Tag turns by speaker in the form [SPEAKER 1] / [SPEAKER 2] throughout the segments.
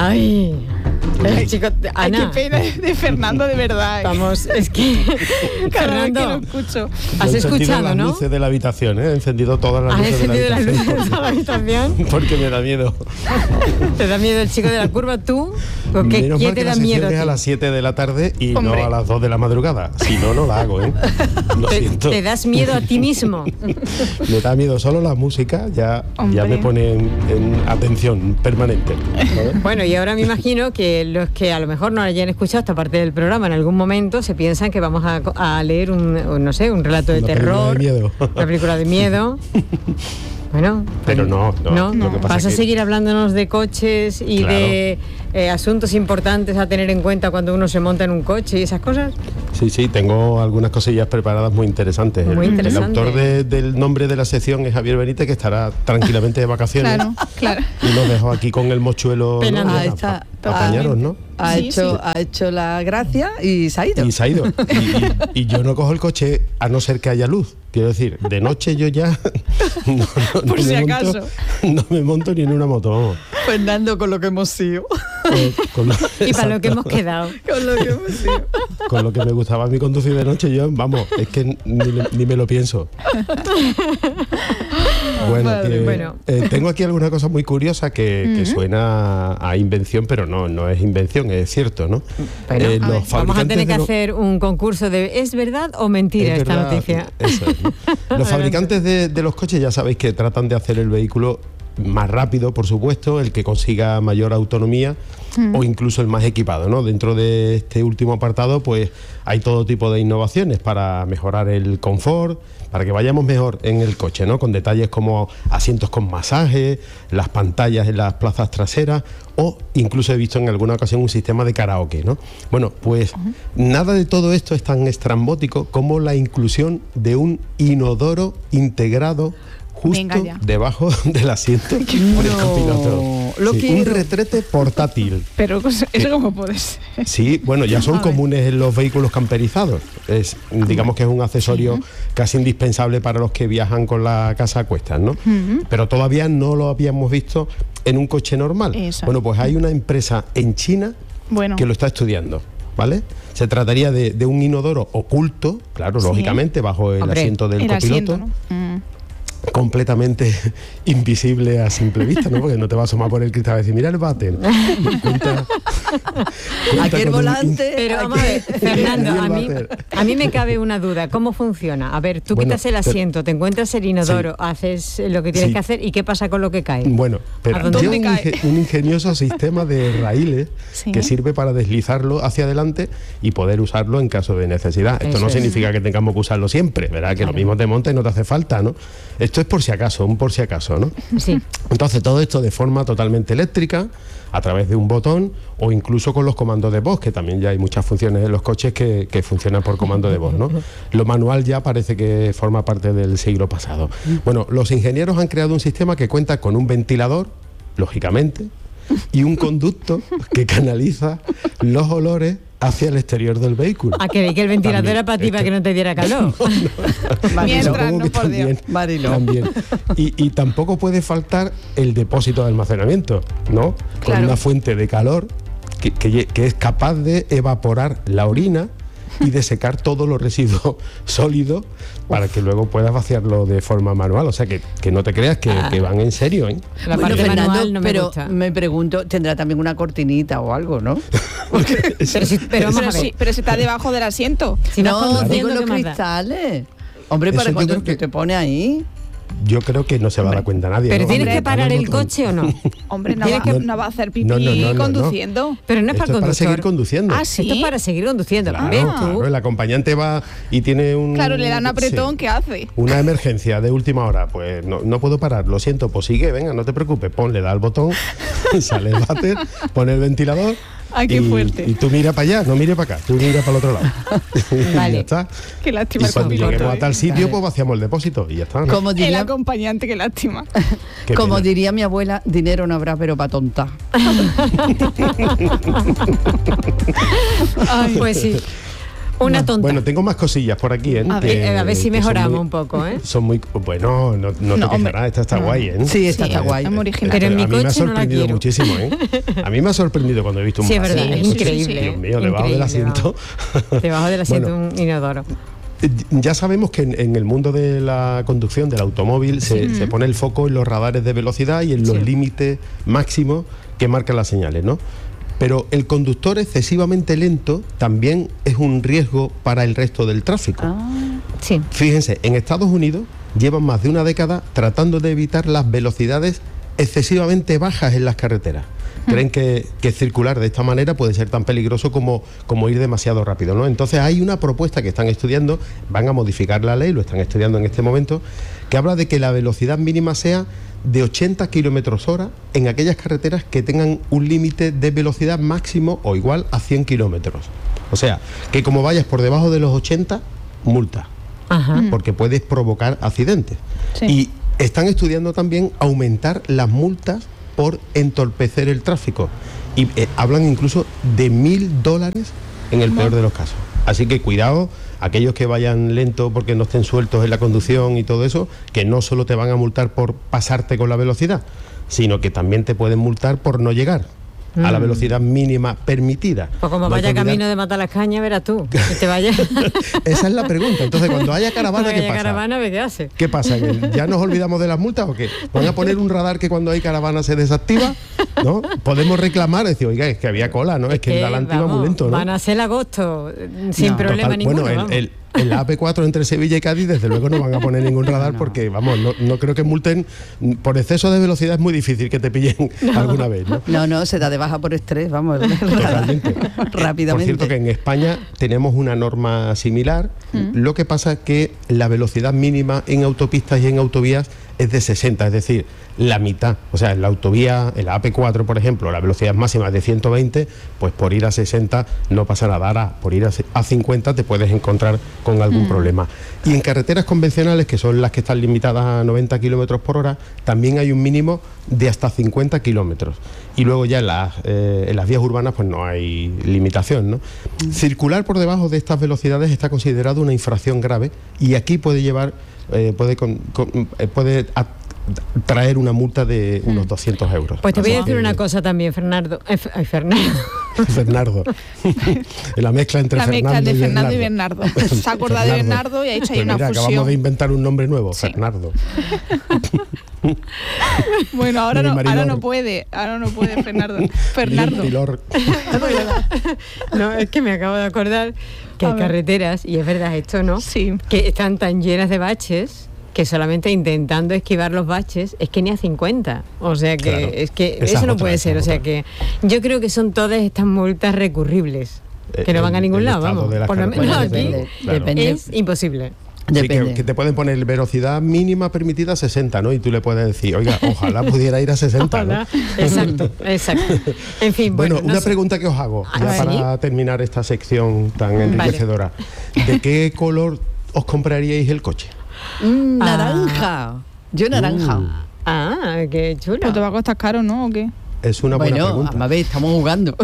[SPEAKER 1] Ay, chico, Ana.
[SPEAKER 2] Ay, qué pena de Fernando, de verdad.
[SPEAKER 1] Vamos, es que
[SPEAKER 2] cada vez
[SPEAKER 1] Fernando,
[SPEAKER 2] que lo escucho.
[SPEAKER 1] has
[SPEAKER 3] Yo he encendido
[SPEAKER 1] escuchado,
[SPEAKER 3] las
[SPEAKER 1] ¿no?
[SPEAKER 3] luces de la habitación, he encendido todas las
[SPEAKER 1] ¿Has
[SPEAKER 3] luces de la
[SPEAKER 1] encendido las
[SPEAKER 3] habitación.
[SPEAKER 1] luces de la habitación?
[SPEAKER 3] Porque me da miedo.
[SPEAKER 1] ¿Te da miedo el chico de la curva tú? ¿O qué,
[SPEAKER 3] Menos
[SPEAKER 1] ¿quién
[SPEAKER 3] mal
[SPEAKER 1] te
[SPEAKER 3] que
[SPEAKER 1] da
[SPEAKER 3] la sesión
[SPEAKER 1] miedo?
[SPEAKER 3] es
[SPEAKER 1] a
[SPEAKER 3] a
[SPEAKER 1] ti?
[SPEAKER 3] las 7 de la tarde y
[SPEAKER 2] Hombre.
[SPEAKER 3] no a las 2 de la madrugada. Si no, no la hago, ¿eh? Lo siento.
[SPEAKER 1] ¿Te das miedo a ti mismo?
[SPEAKER 3] Me da miedo solo la música, ya
[SPEAKER 2] Hombre.
[SPEAKER 3] me pone en atención permanente, ¿sabes?
[SPEAKER 1] Bueno, y ahora me imagino que los que a lo mejor no hayan escuchado esta parte del programa en algún momento se piensan que vamos a leer un relato de
[SPEAKER 3] Una película
[SPEAKER 1] terror,
[SPEAKER 3] de miedo.
[SPEAKER 1] una película de miedo. Bueno,
[SPEAKER 3] Pero no, lo que pasa
[SPEAKER 1] vas a
[SPEAKER 3] es que-
[SPEAKER 1] seguir hablándonos de coches y
[SPEAKER 3] Claro.
[SPEAKER 1] de asuntos importantes a tener en cuenta cuando uno se monta en un coche y esas cosas.
[SPEAKER 3] Sí, tengo algunas cosillas preparadas muy interesantes.
[SPEAKER 1] Muy interesante.
[SPEAKER 3] El autor del nombre de la sección es Javier Benítez, que estará tranquilamente de vacaciones.
[SPEAKER 2] Claro.
[SPEAKER 3] Y nos dejó aquí con el mochuelo, ¿no?
[SPEAKER 1] Penando.
[SPEAKER 3] Para
[SPEAKER 4] Ahí está.
[SPEAKER 3] apañaros, ¿no?
[SPEAKER 4] Ha
[SPEAKER 2] Sí,
[SPEAKER 4] hecho,
[SPEAKER 2] sí.
[SPEAKER 4] ha hecho la gracia y se ha ido.
[SPEAKER 3] Y se ha ido. Y yo no cojo el coche a no ser que haya luz. Quiero decir, de noche yo ya
[SPEAKER 2] Por si
[SPEAKER 3] me
[SPEAKER 2] acaso.
[SPEAKER 3] no me monto ni en una moto, vamos.
[SPEAKER 4] Fernando, con lo que hemos sido.
[SPEAKER 3] Con lo-
[SPEAKER 1] Y para lo que hemos
[SPEAKER 3] Exacto.
[SPEAKER 1] quedado.
[SPEAKER 4] Con lo que hemos sido.
[SPEAKER 3] Con lo que me gustaba a mí conducir de noche, yo, vamos, es que ni me lo pienso. Bueno,
[SPEAKER 4] Madre,
[SPEAKER 1] bueno.
[SPEAKER 3] tengo aquí alguna cosa muy curiosa que suena a invención, pero no es invención, es cierto, ¿no?
[SPEAKER 1] Bueno,
[SPEAKER 3] Los
[SPEAKER 1] vamos a tener
[SPEAKER 3] fabricantes
[SPEAKER 1] que
[SPEAKER 3] de los-
[SPEAKER 1] hacer un concurso de ¿es verdad o mentira
[SPEAKER 3] Es
[SPEAKER 1] esta
[SPEAKER 3] verdad,
[SPEAKER 1] noticia?
[SPEAKER 3] eso es, ¿no? Los fabricantes de los coches ya sabéis que tratan de hacer el vehículo más rápido, por supuesto, el que consiga mayor autonomía o incluso el más equipado, ¿no? Dentro de este último apartado, pues hay todo tipo de innovaciones para mejorar el confort, para que vayamos mejor en el coche, ¿no? Con detalles como asientos con masaje, las pantallas en las plazas traseras o incluso he visto en alguna ocasión un sistema de karaoke, ¿no? Bueno, pues nada de todo esto es tan estrambótico como la inclusión de un inodoro integrado
[SPEAKER 2] Venga
[SPEAKER 3] justo
[SPEAKER 2] ya.
[SPEAKER 3] debajo del asiento del copiloto.
[SPEAKER 4] Lo
[SPEAKER 3] Sí, un
[SPEAKER 4] quiero.
[SPEAKER 3] retrete portátil.
[SPEAKER 2] Pero eso cómo puede ser.
[SPEAKER 3] Sí, bueno, ya son
[SPEAKER 2] A ver.
[SPEAKER 3] comunes en los vehículos camperizados. Digamos que es un accesorio casi indispensable para los que viajan con la casa a cuestas, ¿no? Pero todavía no lo habíamos visto en un coche normal.
[SPEAKER 2] Eso.
[SPEAKER 3] Bueno, pues hay una empresa en China
[SPEAKER 2] Bueno.
[SPEAKER 3] que lo está estudiando, ¿vale? Se trataría de un inodoro oculto, claro,
[SPEAKER 2] Sí.
[SPEAKER 3] lógicamente, bajo el
[SPEAKER 1] Hombre,
[SPEAKER 3] asiento del
[SPEAKER 2] El
[SPEAKER 3] copiloto.
[SPEAKER 2] asiento, ¿no?
[SPEAKER 3] Completamente invisible a simple vista, ¿no? Porque no te va a asomar por el cristal y decir, mira el váter. Cuenta
[SPEAKER 4] Aquí el
[SPEAKER 3] con un
[SPEAKER 4] volante.
[SPEAKER 1] Pero vamos a
[SPEAKER 4] aquí-
[SPEAKER 1] ver, Fernando,
[SPEAKER 3] Aquí el
[SPEAKER 1] a mí,
[SPEAKER 3] váter.
[SPEAKER 1] a mí me cabe una duda. ¿Cómo funciona? A ver, tú
[SPEAKER 3] Bueno,
[SPEAKER 1] quitas el asiento, te encuentras el inodoro, haces lo que tienes
[SPEAKER 3] Sí.
[SPEAKER 1] que hacer y ¿qué pasa con lo que cae?
[SPEAKER 3] Bueno, pero
[SPEAKER 1] ¿A dónde
[SPEAKER 3] lleva
[SPEAKER 2] cae?
[SPEAKER 3] un ingenioso sistema de raíles
[SPEAKER 2] Sí.
[SPEAKER 3] que sirve para deslizarlo hacia adelante y poder usarlo en caso de necesidad. Esto
[SPEAKER 1] Eso
[SPEAKER 3] no
[SPEAKER 1] es.
[SPEAKER 3] significa que tengamos que usarlo siempre, ¿verdad? Que lo mismo te monta y no te hace falta, ¿no? Esto es por si acaso, un por si acaso, ¿no?
[SPEAKER 1] Sí.
[SPEAKER 3] Entonces todo esto de forma totalmente eléctrica, a través de un botón o incluso con los comandos de voz, que también ya hay muchas funciones en los coches que funcionan por comando de voz, ¿no? Lo manual ya parece que forma parte del siglo pasado. Bueno, los ingenieros han creado un sistema que cuenta con un ventilador, lógicamente, y un conducto que canaliza los olores hacia el exterior del vehículo.
[SPEAKER 1] A que el ventilador
[SPEAKER 3] También,
[SPEAKER 1] era para ti,
[SPEAKER 3] es
[SPEAKER 1] para que
[SPEAKER 3] que-
[SPEAKER 1] no te diera calor.
[SPEAKER 2] Mientras,
[SPEAKER 3] Supongo
[SPEAKER 2] no,
[SPEAKER 3] que
[SPEAKER 2] por Dios.
[SPEAKER 3] también,
[SPEAKER 4] Mariló.
[SPEAKER 3] también. Y tampoco puede faltar el depósito de almacenamiento, ¿no? Con
[SPEAKER 2] Claro.
[SPEAKER 3] una fuente de calor que es capaz de evaporar la orina y de secar todos los residuos sólidos para que luego puedas vaciarlo de forma manual. O sea, que no te creas que van en serio, ¿eh?
[SPEAKER 1] La
[SPEAKER 4] Bueno,
[SPEAKER 1] parte
[SPEAKER 4] Fernando,
[SPEAKER 1] manual no me
[SPEAKER 4] pero
[SPEAKER 1] gusta.
[SPEAKER 4] me pregunto, tendrá también una cortinita o algo, ¿no?
[SPEAKER 1] Pero vamos a ver.
[SPEAKER 2] Pero si está debajo del asiento.
[SPEAKER 1] Si vas
[SPEAKER 4] no, digo
[SPEAKER 1] conduciendo,
[SPEAKER 4] los
[SPEAKER 1] ¿qué más da?
[SPEAKER 4] cristales. Hombre,
[SPEAKER 3] Eso
[SPEAKER 4] para
[SPEAKER 3] yo
[SPEAKER 4] cuando
[SPEAKER 3] creo que-
[SPEAKER 4] te pone ahí.
[SPEAKER 3] Yo creo que no se va a dar cuenta nadie.
[SPEAKER 1] ¿Pero
[SPEAKER 3] ¿no?
[SPEAKER 1] tienes
[SPEAKER 3] Hombre,
[SPEAKER 1] que parar
[SPEAKER 3] no,
[SPEAKER 1] el
[SPEAKER 3] no,
[SPEAKER 1] coche o no?
[SPEAKER 2] Hombre, no
[SPEAKER 1] Tienes
[SPEAKER 2] va,
[SPEAKER 1] que-
[SPEAKER 2] no va a hacer pipí
[SPEAKER 3] no.
[SPEAKER 2] conduciendo.
[SPEAKER 1] Pero no es
[SPEAKER 3] Esto
[SPEAKER 1] para el
[SPEAKER 3] es para seguir
[SPEAKER 1] conductor.
[SPEAKER 3] conduciendo.
[SPEAKER 2] Ah, sí.
[SPEAKER 1] Esto es para seguir conduciendo.
[SPEAKER 3] Claro,
[SPEAKER 1] Ven tú.
[SPEAKER 3] claro, el acompañante va y tiene un...
[SPEAKER 2] Claro, le da un apretón,
[SPEAKER 3] sí,
[SPEAKER 2] ¿qué hace?
[SPEAKER 3] una emergencia de última hora, pues no puedo parar, lo siento, pues sigue, venga, no te preocupes, le da el botón, sale el váter, pone el ventilador.
[SPEAKER 2] Ay, qué fuerte.
[SPEAKER 3] Y tú mira para allá, no mire para acá, tú mira para el otro lado. Y
[SPEAKER 1] Vale.
[SPEAKER 3] ya está.
[SPEAKER 2] Qué lástima
[SPEAKER 3] Y
[SPEAKER 2] el
[SPEAKER 3] cuando
[SPEAKER 2] copiloto.
[SPEAKER 3] lleguemos a
[SPEAKER 2] ¿eh?
[SPEAKER 3] tal sitio, pues vaciamos el depósito y ya está, ¿no?
[SPEAKER 4] Como
[SPEAKER 2] El
[SPEAKER 4] diría,
[SPEAKER 2] acompañante, qué lástima.
[SPEAKER 3] Qué
[SPEAKER 4] como
[SPEAKER 3] pena.
[SPEAKER 4] diría mi abuela, dinero no habrá, pero para tontar.
[SPEAKER 1] Pues sí. Una tonta.
[SPEAKER 3] Bueno, tengo más cosillas por aquí, ¿eh?
[SPEAKER 1] A ver si
[SPEAKER 3] que
[SPEAKER 1] mejoramos un poco, ¿eh?
[SPEAKER 3] Son muy... Bueno, no te
[SPEAKER 2] hombre,
[SPEAKER 3] quejarás, esta está guay, ¿eh?
[SPEAKER 4] Sí, esta está guay.
[SPEAKER 2] Es muy original.
[SPEAKER 1] Pero en mi
[SPEAKER 3] a mí me ha
[SPEAKER 1] coche no la
[SPEAKER 3] sorprendido
[SPEAKER 1] quiero.
[SPEAKER 3] muchísimo, ¿eh? A mí me ha sorprendido cuando he visto un
[SPEAKER 1] Sí, es
[SPEAKER 3] vacío.
[SPEAKER 1] verdad, es
[SPEAKER 2] Sí,
[SPEAKER 1] increíble.
[SPEAKER 3] Dios mío, debajo del
[SPEAKER 1] Increíble,
[SPEAKER 3] asiento.
[SPEAKER 1] vamos. Debajo del asiento
[SPEAKER 3] Bueno,
[SPEAKER 1] un inodoro.
[SPEAKER 3] Ya sabemos que en el mundo de la conducción del automóvil se pone el foco en los radares de velocidad y en los límites máximos que marcan las señales, ¿no? Pero el conductor excesivamente lento también es un riesgo para el resto del tráfico.
[SPEAKER 1] Sí.
[SPEAKER 3] Fíjense, en Estados Unidos llevan más de una década tratando de evitar las velocidades excesivamente bajas en las carreteras. Creen que circular de esta manera puede ser tan peligroso como ir demasiado rápido, ¿no? Entonces hay una propuesta que están estudiando, van a modificar la ley, lo están estudiando en este momento, que habla de que la velocidad mínima sea de 80 kilómetros hora en aquellas carreteras que tengan un límite de velocidad máximo o igual a 100 kilómetros. O sea, que como vayas por debajo de los 80, multa,
[SPEAKER 1] Ajá.
[SPEAKER 3] porque puedes provocar accidentes.
[SPEAKER 2] Sí.
[SPEAKER 3] Y están estudiando también aumentar las multas por entorpecer el tráfico. Y hablan incluso de $1.000 en el peor de los casos. Así que cuidado, aquellos que vayan lento porque no estén sueltos en la conducción y todo eso, que no solo te van a multar por pasarte con la velocidad, sino que también te pueden multar por no llegar a la velocidad mínima permitida.
[SPEAKER 1] Pues como
[SPEAKER 3] No hay
[SPEAKER 1] vaya
[SPEAKER 3] que olvidar-
[SPEAKER 1] camino de matar las cañas, verás tú. Que te vaya.
[SPEAKER 3] Esa es la pregunta. Entonces, cuando haya caravana,
[SPEAKER 1] Cuando
[SPEAKER 3] ¿qué
[SPEAKER 1] haya
[SPEAKER 3] pasa?
[SPEAKER 1] caravana, ¿qué hace?
[SPEAKER 3] ¿Qué pasa? ¿Ya nos olvidamos de las multas o qué? ¿Van a poner un radar que cuando hay caravana se desactiva? ¿No? Podemos reclamar, decir, oiga, es que había cola, ¿no? Es que el Atlántico va
[SPEAKER 1] vamos,
[SPEAKER 3] muy lento, ¿no?
[SPEAKER 1] van a hacer el agosto sin
[SPEAKER 4] No.
[SPEAKER 1] problema
[SPEAKER 3] Total,
[SPEAKER 1] ninguno.
[SPEAKER 3] bueno,
[SPEAKER 1] vamos.
[SPEAKER 3] el AP4 entre Sevilla y Cádiz, desde luego no van a poner ningún radar porque, vamos, no creo que multen. Por exceso de velocidad es muy difícil que te pillen alguna vez, ¿no?
[SPEAKER 4] No, se da de baja por estrés, vamos.
[SPEAKER 3] Totalmente.
[SPEAKER 4] Rápidamente.
[SPEAKER 3] Por cierto que en España tenemos una norma similar. Lo que pasa es que la velocidad mínima en autopistas y en autovías es de 60, es decir, la mitad. O sea, en la autovía, en la AP4, por ejemplo, la velocidad máxima es de 120, pues por ir a 60 no pasa nada. Ahora, por ir a 50 te puedes encontrar con algún problema. Y en carreteras convencionales, que son las que están limitadas a 90 kilómetros por hora, también hay un mínimo de hasta 50 kilómetros. Y luego ya en las vías urbanas pues no hay limitación, ¿no? Circular por debajo de estas velocidades está considerado una infracción grave y aquí puede llevar, puede traer una multa de unos 200 euros.
[SPEAKER 1] Pues te voy a
[SPEAKER 3] Así
[SPEAKER 1] decir
[SPEAKER 3] que-
[SPEAKER 1] una cosa también, Fernando. Ay, Fernando.
[SPEAKER 3] Fernando. La mezcla entre
[SPEAKER 2] La mezcla
[SPEAKER 3] Fernando
[SPEAKER 2] de
[SPEAKER 3] y
[SPEAKER 2] Fernando y
[SPEAKER 3] Bernardo.
[SPEAKER 2] Bernardo. Se ha acordado de Bernardo y ha hecho ahí
[SPEAKER 3] Pues
[SPEAKER 2] una
[SPEAKER 3] mira,
[SPEAKER 2] fusión.
[SPEAKER 3] acabamos de inventar un nombre nuevo,
[SPEAKER 2] Sí.
[SPEAKER 3] Fernando.
[SPEAKER 2] Bueno, ahora
[SPEAKER 3] Ni
[SPEAKER 2] no,
[SPEAKER 3] Marilor.
[SPEAKER 2] ahora no puede Fernando. Fernando.
[SPEAKER 3] Pilor.
[SPEAKER 1] No, es que me acabo de acordar que
[SPEAKER 2] A
[SPEAKER 1] hay
[SPEAKER 2] ver.
[SPEAKER 1] carreteras, y es verdad esto, ¿no?
[SPEAKER 2] Sí.
[SPEAKER 1] Que están tan llenas de baches que solamente intentando esquivar los baches es que ni a 50. O sea que
[SPEAKER 3] Claro.
[SPEAKER 1] es que
[SPEAKER 3] Esa
[SPEAKER 1] eso
[SPEAKER 3] es
[SPEAKER 1] no
[SPEAKER 3] otra,
[SPEAKER 1] puede
[SPEAKER 3] esa
[SPEAKER 1] ser.
[SPEAKER 3] es
[SPEAKER 1] O sea
[SPEAKER 3] otra.
[SPEAKER 1] que yo creo que son todas estas multas recurribles. Que no van a ningún
[SPEAKER 3] El
[SPEAKER 1] lado,
[SPEAKER 3] estado
[SPEAKER 1] vamos.
[SPEAKER 3] de las
[SPEAKER 1] Por lo menos
[SPEAKER 3] carreteras
[SPEAKER 1] aquí
[SPEAKER 4] depende,
[SPEAKER 3] claro.
[SPEAKER 4] depende.
[SPEAKER 1] es imposible.
[SPEAKER 3] Sí,
[SPEAKER 4] Depende.
[SPEAKER 3] que te pueden poner velocidad mínima permitida 60, ¿no? Y tú le puedes decir, oiga, ojalá pudiera ir a 60, ¿no?
[SPEAKER 1] Ojalá. Exacto, exacto. En fin,
[SPEAKER 3] Bueno,
[SPEAKER 1] bueno, no
[SPEAKER 3] una
[SPEAKER 1] sé.
[SPEAKER 3] pregunta que os hago,
[SPEAKER 1] A
[SPEAKER 3] ya
[SPEAKER 1] ver.
[SPEAKER 3] para terminar esta sección tan enriquecedora. ¿De qué color os compraríais el coche?
[SPEAKER 4] Naranja. Yo naranja.
[SPEAKER 1] Ah, qué chulo.
[SPEAKER 2] Pues te va a costar caro, ¿no? ¿O qué?
[SPEAKER 3] Es una buena
[SPEAKER 4] Bueno,
[SPEAKER 3] pregunta.
[SPEAKER 4] a ver, estamos jugando.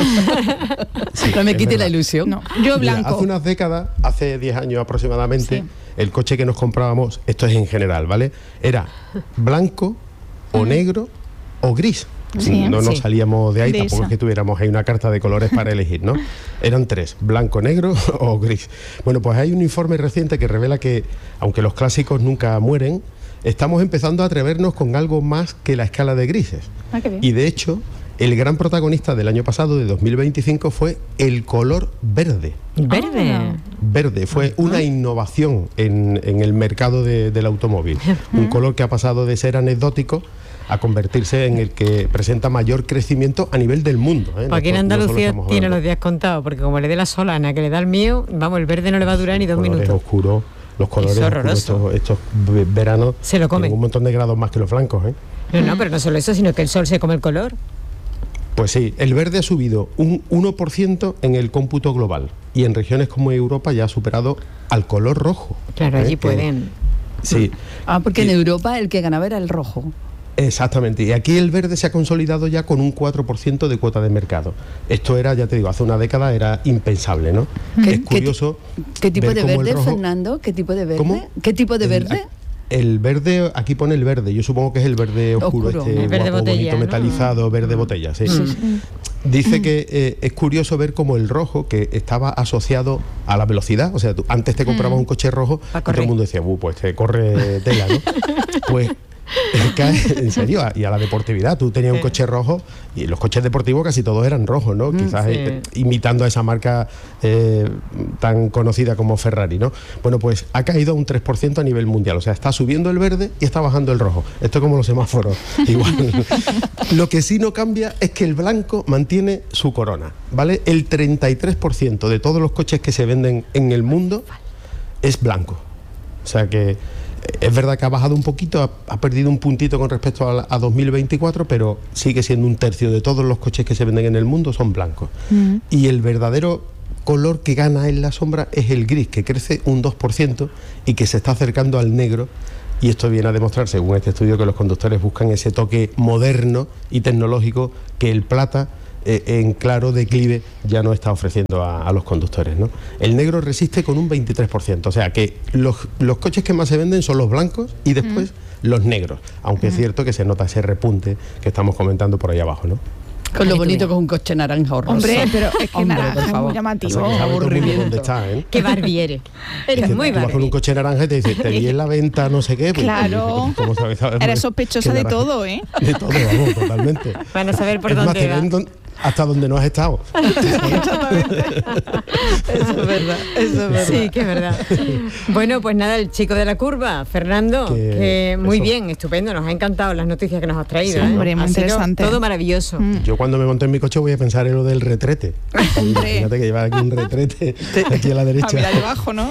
[SPEAKER 4] No me
[SPEAKER 3] es
[SPEAKER 4] quite la
[SPEAKER 3] verdad.
[SPEAKER 4] ilusión.
[SPEAKER 2] No, yo
[SPEAKER 3] Mira,
[SPEAKER 2] blanco.
[SPEAKER 3] hace unas décadas, hace 10 años aproximadamente,
[SPEAKER 2] Sí.
[SPEAKER 3] el coche que nos comprábamos, esto es en general, ¿vale? Era blanco o negro o gris.
[SPEAKER 2] Sí,
[SPEAKER 3] No nos
[SPEAKER 1] sí.
[SPEAKER 3] salíamos de ahí,
[SPEAKER 2] De
[SPEAKER 3] tampoco
[SPEAKER 2] esa.
[SPEAKER 3] es que tuviéramos ahí una carta de colores para elegir, ¿no? Eran tres, blanco, negro o gris. Bueno, pues hay un informe reciente que revela que, aunque los clásicos nunca mueren, estamos empezando a atrevernos con algo más que la escala de grises.
[SPEAKER 2] Ah, qué bien.
[SPEAKER 3] Y de hecho, el gran protagonista del año pasado, de 2025, fue el color verde.
[SPEAKER 1] Verde.
[SPEAKER 2] Ah.
[SPEAKER 3] Verde fue una innovación en el mercado del automóvil. Un color que ha pasado de ser anecdótico a convertirse en el que presenta mayor crecimiento a nivel del mundo. ¿eh?
[SPEAKER 1] Pues aquí en
[SPEAKER 3] No solo
[SPEAKER 1] Andalucía
[SPEAKER 3] estamos
[SPEAKER 1] tiene
[SPEAKER 3] hablando
[SPEAKER 1] los días contados, porque como le dé la solana que le da el mío, vamos, el verde no le va a durar ni 2
[SPEAKER 3] colores
[SPEAKER 1] minutos.
[SPEAKER 3] oscuros, los colores
[SPEAKER 1] Es
[SPEAKER 3] oscuros,
[SPEAKER 1] horroroso.
[SPEAKER 3] estos veranos
[SPEAKER 1] Se lo comen.
[SPEAKER 3] tienen un montón de grados más que los blancos. ¿eh?
[SPEAKER 1] No, pero no solo eso, sino que el sol se come el color.
[SPEAKER 3] Pues sí, el verde ha subido un 1% en el cómputo global y en regiones como Europa ya ha superado al color rojo.
[SPEAKER 1] Claro,
[SPEAKER 3] ¿eh?
[SPEAKER 1] allí
[SPEAKER 3] Que-
[SPEAKER 1] pueden.
[SPEAKER 3] Sí.
[SPEAKER 4] Ah, porque en
[SPEAKER 3] Y-
[SPEAKER 4] Europa el que ganaba era el rojo.
[SPEAKER 3] Exactamente, y aquí el verde se ha consolidado ya con un 4% de cuota de mercado. Esto era, ya te digo, hace una década era impensable, ¿no? Es curioso.
[SPEAKER 4] ¿Qué tipo de verde,
[SPEAKER 3] rojo...
[SPEAKER 4] Fernando? ¿Qué tipo de verde?
[SPEAKER 3] ¿Cómo?
[SPEAKER 4] ¿Qué tipo de verde?
[SPEAKER 3] El verde, aquí pone el verde, yo supongo que es el verde oscuro. Este
[SPEAKER 1] el verde
[SPEAKER 3] guapo,
[SPEAKER 1] botella,
[SPEAKER 3] bonito,
[SPEAKER 1] ¿no?
[SPEAKER 3] metalizado, verde botella, sí. Dice que es curioso ver cómo el rojo, que estaba asociado a la velocidad, o sea, tú antes te comprabas un coche rojo y todo el mundo decía, pues te corre tela, ¿no? Pues cae, en serio, y a la deportividad. Tú tenías un coche rojo y los coches deportivos casi todos eran rojos, ¿no? Quizás imitando a esa marca tan conocida como Ferrari, ¿no? Bueno, pues ha caído un 3% a nivel mundial, o sea, está subiendo el verde y está bajando el rojo. Esto es como los semáforos, igual. Lo que sí no cambia es que el blanco mantiene su corona, ¿vale? El 33% de todos los coches que se venden en el mundo es blanco. O sea que es verdad que ha bajado un poquito, ha perdido un puntito con respecto a 2024, pero sigue siendo un tercio de todos los coches que se venden en el mundo son blancos. Y el verdadero color que gana en la sombra es el gris, que crece un 2% y que se está acercando al negro. Y esto viene a demostrar, según este estudio, que los conductores buscan ese toque moderno y tecnológico que el plata, en claro declive, ya no está ofreciendo a los conductores, ¿no? El negro resiste con un 23%, o sea que los coches que más se venden son los blancos y después los negros, aunque es cierto que se nota ese repunte que estamos comentando por ahí abajo, ¿no?
[SPEAKER 4] Con lo bonito que es un coche naranja o rosa.
[SPEAKER 2] Hombre, pero es que
[SPEAKER 4] Hombre,
[SPEAKER 2] naranja
[SPEAKER 4] por
[SPEAKER 2] es
[SPEAKER 4] favor.
[SPEAKER 2] muy llamativo.
[SPEAKER 3] O sea, que sabe todo el mundo
[SPEAKER 4] aburrimiento.
[SPEAKER 3] dónde está, ¿eh?
[SPEAKER 1] Qué barbiere. Eres
[SPEAKER 3] Que
[SPEAKER 1] muy
[SPEAKER 3] tú vas con un
[SPEAKER 1] barbiere.
[SPEAKER 3] coche naranja y te dice, te vi en la venta, no sé qué. Pues,
[SPEAKER 2] Claro.
[SPEAKER 3] ¿cómo sabes?
[SPEAKER 2] Eres sospechosa
[SPEAKER 3] Que
[SPEAKER 2] de
[SPEAKER 3] naranja.
[SPEAKER 2] todo, ¿eh?
[SPEAKER 3] De todo, vamos, totalmente.
[SPEAKER 1] Van a saber por
[SPEAKER 3] Es más,
[SPEAKER 1] dónde
[SPEAKER 3] te
[SPEAKER 1] va.
[SPEAKER 3] ven hasta donde no has estado.
[SPEAKER 4] Eso es verdad, eso es verdad.
[SPEAKER 1] Sí, que es verdad. Bueno, pues nada, el chico de la curva, Fernando, que muy
[SPEAKER 3] eso.
[SPEAKER 1] bien, estupendo, nos ha encantado las noticias que nos has traído.
[SPEAKER 3] Sí,
[SPEAKER 1] ¿eh?
[SPEAKER 2] hombre, muy
[SPEAKER 1] Ha sido
[SPEAKER 2] interesante.
[SPEAKER 1] todo maravilloso.
[SPEAKER 3] Yo cuando me monté en mi coche voy a pensar en lo del retrete.
[SPEAKER 2] Hombre.
[SPEAKER 3] Imagínate que lleva aquí un retrete aquí a la
[SPEAKER 2] A
[SPEAKER 3] derecha.
[SPEAKER 2] mirar debajo, ¿no?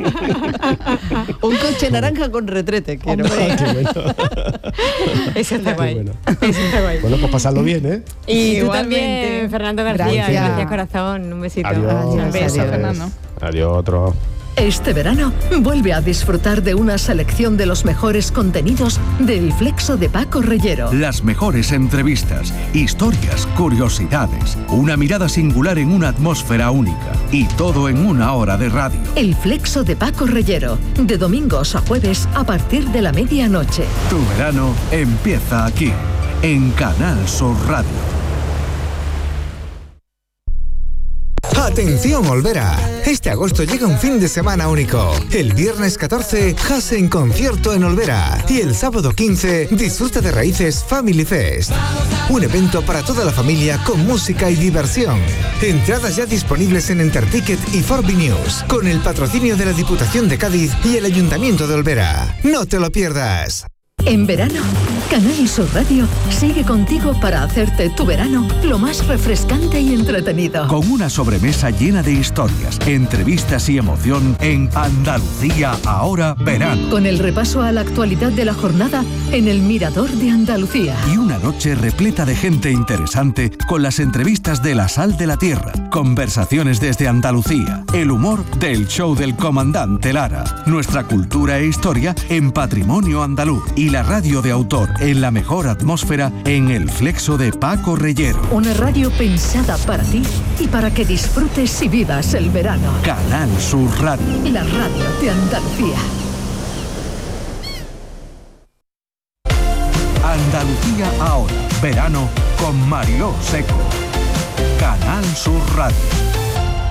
[SPEAKER 4] Un coche naranja con retrete, quiero.
[SPEAKER 2] Hombre.
[SPEAKER 3] Qué bueno.
[SPEAKER 1] Eso está
[SPEAKER 3] Qué
[SPEAKER 1] guay.
[SPEAKER 3] bueno.
[SPEAKER 1] Eso está guay.
[SPEAKER 3] Bueno, pues pasarlo bien, ¿eh?
[SPEAKER 1] Y tú
[SPEAKER 2] Igualmente.
[SPEAKER 1] también, Fernando García.
[SPEAKER 4] Gracias.
[SPEAKER 1] Gracias, corazón. Un besito.
[SPEAKER 3] Adiós.
[SPEAKER 2] Un beso,
[SPEAKER 1] Adiós.
[SPEAKER 2] Fernando.
[SPEAKER 3] Adiós, otro.
[SPEAKER 5] Este verano vuelve a disfrutar de una selección de los mejores contenidos del Flexo de Paco Reyero.
[SPEAKER 6] Las mejores entrevistas, historias, curiosidades, una mirada singular en una atmósfera única y todo en una hora de radio.
[SPEAKER 5] El Flexo de Paco Reyero, de domingos a jueves a partir de la medianoche.
[SPEAKER 6] Tu verano empieza aquí, en Canal Sur Radio.
[SPEAKER 7] Atención Olvera, este agosto llega un fin de semana único. El viernes 14, Jase en concierto en Olvera. Y el sábado 15, disfruta de Raíces Family Fest. Un evento para toda la familia con música y diversión. Entradas ya disponibles en Enterticket y Forbi News, con el patrocinio de la Diputación de Cádiz y el Ayuntamiento de Olvera. No te lo pierdas.
[SPEAKER 5] En verano, Canal Sur Radio sigue contigo para hacerte tu verano lo más refrescante y entretenido.
[SPEAKER 6] Con una sobremesa llena de historias, entrevistas y emoción en Andalucía Ahora Verano.
[SPEAKER 5] Con el repaso a la actualidad de la jornada en el Mirador de Andalucía.
[SPEAKER 6] Y una noche repleta de gente interesante con las entrevistas de La Sal de la Tierra, conversaciones desde Andalucía, el humor del show del comandante Lara, nuestra cultura e historia en Patrimonio Andaluz y la radio de autor en la mejor atmósfera en el Flexo de Paco Reyero.
[SPEAKER 5] Una radio pensada para ti y para que disfrutes y vivas el verano.
[SPEAKER 6] Canal Sur Radio.
[SPEAKER 5] La radio de Andalucía.
[SPEAKER 6] Andalucía Ahora Verano con Mariló Seco. Canal Sur Radio.